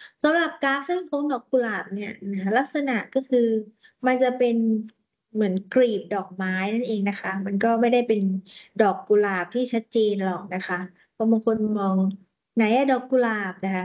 สำหรับกราฟเส้นโค้งดอกกุหลาบเนี่ยนะคะลักษณะก็คือมันจะเป็นเหมือนกลีบดอกไม้นั่นเองนะคะมันก็ไม่ได้เป็นดอกกุหลาบที่ชัดเจนหรอกนะคะเพราะบางคนมองไหนอะดอกกุหลาบนะคะ